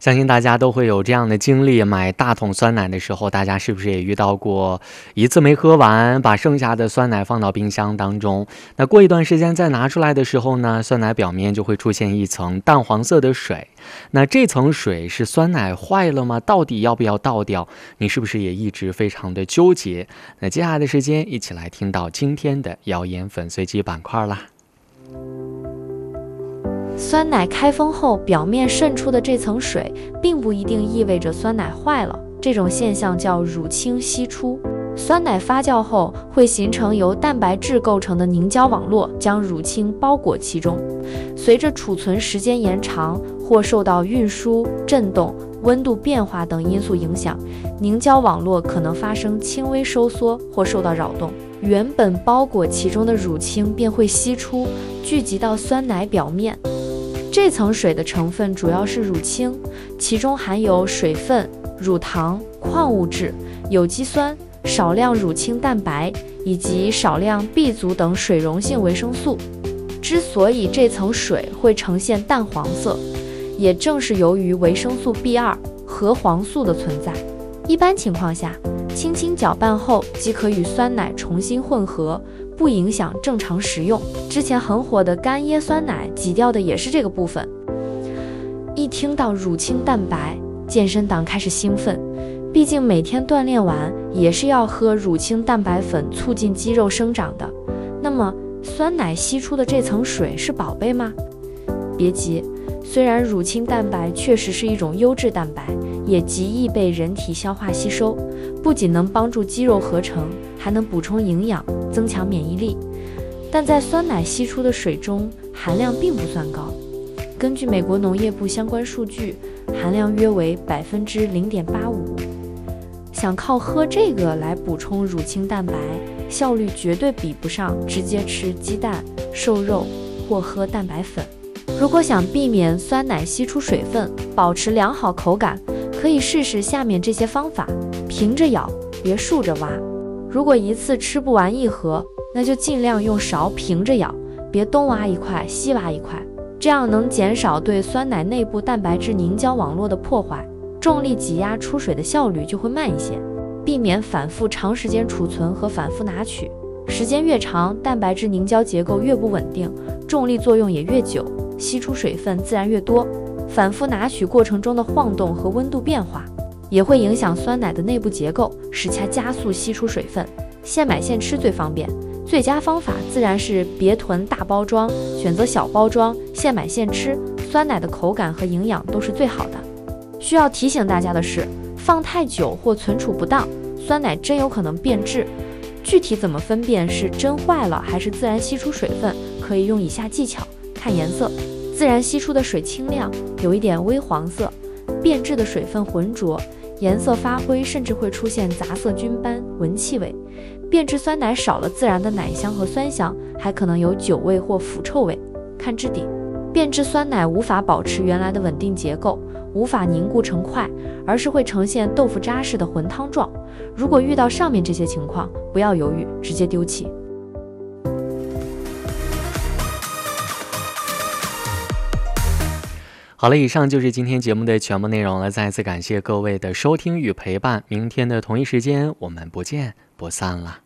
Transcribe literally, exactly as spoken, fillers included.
相信大家都会有这样的经历，买大桶酸奶的时候，大家是不是也遇到过一次没喝完，把剩下的酸奶放到冰箱当中，那过一段时间再拿出来的时候呢，酸奶表面就会出现一层淡黄色的水。那这层水是酸奶坏了吗？到底要不要倒掉？你是不是也一直非常的纠结？那接下来的时间一起来听到今天的谣言粉碎机板块啦。 酸奶开封后表面渗出的这层水并不一定意味着酸奶坏了，这种现象叫乳清析出。酸奶发酵后会形成由蛋白质构成的凝胶网络，将乳清包裹其中。随着储存时间延长或受到运输、震动、温度变化等因素影响，凝胶网络可能发生轻微收缩或受到扰动，原本包裹其中的乳清便会析出，聚集到酸奶表面。这层水的成分主要是乳清，其中含有水分、乳糖、矿物质、有机酸、少量乳清蛋白以及少量 B 族等水溶性维生素。之所以这层水会呈现淡黄色，也正是由于维生素 B 二 核黄素的存在。一般情况下，轻轻搅拌后即可与酸奶重新混合，不影响正常食用。之前很火的干椰酸奶挤掉的也是这个部分。一听到乳清蛋白，健身党开始兴奋，毕竟每天锻炼完也是要喝乳清蛋白粉促进肌肉生长的。那么酸奶析出的这层水是宝贝吗？别急，虽然乳清蛋白确实是一种优质蛋白，也极易被人体消化吸收，不仅能帮助肌肉合成，还能补充营养，增强免疫力。但在酸奶析出的水中含量并不算高，根据美国农业部相关数据，含量约为百分之零点八五。想靠喝这个来补充乳清蛋白，效率绝对比不上直接吃鸡蛋、瘦肉或喝蛋白粉。如果想避免酸奶析出水分，保持良好口感，可以试试下面这些方法：平着咬，别竖着挖。如果一次吃不完一盒，那就尽量用勺平着咬，别东挖一块西挖一块，这样能减少对酸奶内部蛋白质凝胶网络的破坏，重力挤压出水的效率就会慢一些。避免反复长时间储存和反复拿取，时间越长，蛋白质凝胶结构越不稳定，重力作用也越久，析出水分自然越多。反复拿取过程中的晃动和温度变化也会影响酸奶的内部结构，使它加速析出水分。现买现吃最方便，最佳方法自然是别囤大包装，选择小包装，现买现吃，酸奶的口感和营养都是最好的。需要提醒大家的是，放太久或存储不当，酸奶真有可能变质。具体怎么分辨是真坏了还是自然析出水分，可以用以下技巧：看颜色，自然析出的水清亮，有一点微黄色；变质的水分浑浊，颜色发灰，甚至会出现杂色菌斑、闻气味。变质酸奶少了自然的奶香和酸香，还可能有酒味或腐臭味。看质地，变质酸奶无法保持原来的稳定结构，无法凝固成块，而是会呈现豆腐渣式的浑汤状。如果遇到上面这些情况，不要犹豫，直接丢弃。 好了，以上就是今天节目的全部内容了，再次感谢各位的收听与陪伴，明天的同一时间我们不见不散了。